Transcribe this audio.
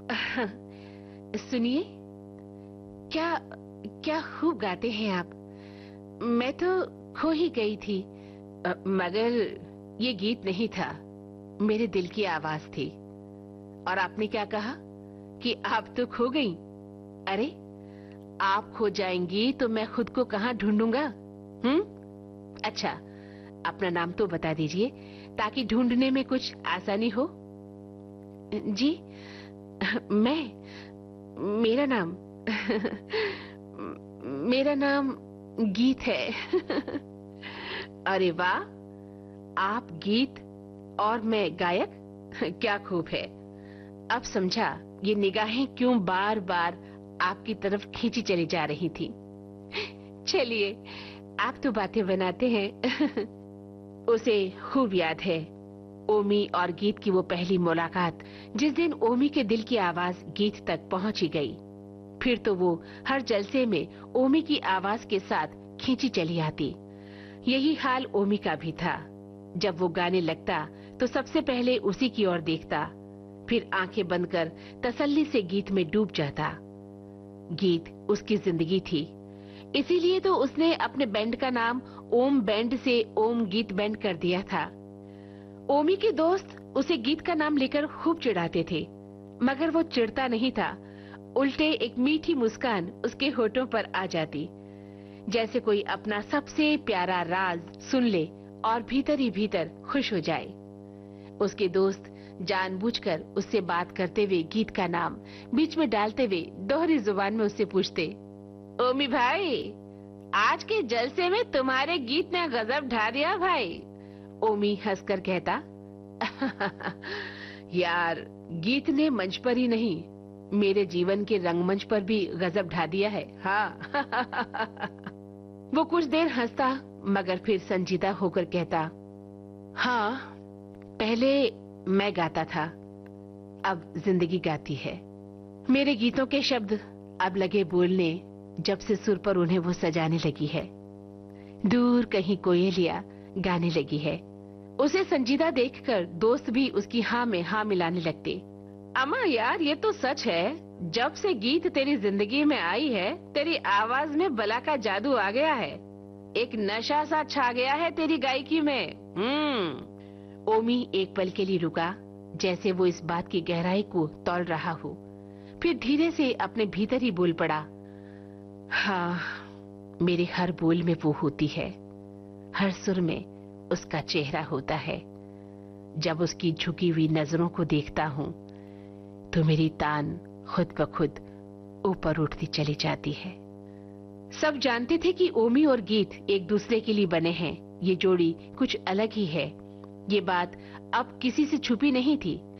सुनिए, क्या क्या खूब गाते हैं आप। मैं तो खो ही गई थी, मगर ये गीत नहीं था, मेरे दिल की आवाज थी। और आपने क्या कहा कि आप तो खो गई? अरे, आप खो जाएंगी तो मैं खुद को कहाँ ढूंढूंगा? अच्छा, अपना नाम तो बता दीजिए ताकि ढूंढने में कुछ आसानी हो। जी, मैं, मेरा नाम मेरा नाम गीत है। अरे वाह, आप गीत और मैं गायक, क्या खूब है। अब समझा ये निगाहें क्यों बार बार आपकी तरफ खींची चली जा रही थी। चलिए, आप तो बातें बनाते हैं। उसे खूब याद है ओमी और गीत की वो पहली मुलाकात, जिस दिन ओमी के दिल की आवाज गीत तक पहुंची गई। फिर तो वो हर जलसे में ओमी की आवाज के साथ खींची चली आती। यही हाल ओमी का भी था। जब वो गाने लगता तो सबसे पहले उसी की ओर देखता, फिर आंखें बंद कर तसल्ली से गीत में डूब जाता। गीत उसकी जिंदगी थी, इसीलिए तो उसने अपने बैंड का नाम ओम बैंड से ओम गीत बैंड कर दिया था। ओमी के दोस्त उसे गीत का नाम लेकर खूब चिढ़ाते थे, मगर वो चिढ़ता नहीं था। उल्टे एक मीठी मुस्कान उसके होठों पर आ जाती, जैसे कोई अपना सबसे प्यारा राज सुन ले और भीतर ही भीतर खुश हो जाए। उसके दोस्त जानबूझकर उससे बात करते हुए गीत का नाम बीच में डालते हुए दोहरी जुबान में उससे पूछते, ओमी भाई, आज के जलसे में तुम्हारे गीत ने गजब ढा दिया भाई। ओमी हंसकर कहता, यार, गीत ने मंच पर ही नहीं, मेरे जीवन के रंगमंच पर भी गजब ढा दिया है। हाँ। वो कुछ देर हंसता, मगर फिर संजीदा होकर कहता, हाँ, पहले मैं गाता था, अब जिंदगी गाती है। मेरे गीतों के शब्द अब लगे बोलने, जब से सुर पर उन्हें वो सजाने लगी है। दूर कहीं कोयलिया गाने लगी है। उसे संजीदा देखकर दोस्त भी उसकी हाँ में हाँ मिलाने लगते। अम्मा यार, ये तो सच है, जब से गीत तेरी जिंदगी में आई है, तेरी आवाज में बला का जादू आ गया है। एक नशा सा छा गया है तेरी गायकी में। ओमी एक पल के लिए रुका, जैसे वो इस बात की गहराई को तौल रहा हो। फिर धीरे से अपने भीतर ही बोल पड़ा, हाँ, मेरे हर बोल में वो होती है, हर सुर में उसका चेहरा होता है। जब उसकी झुकी हुई नजरों को देखता हूँ तो मेरी तान खुद ब खुद ऊपर उठती चली जाती है। सब जानते थे कि ओमी और गीत एक दूसरे के लिए बने हैं, ये जोड़ी कुछ अलग ही है। ये बात अब किसी से छुपी नहीं थी।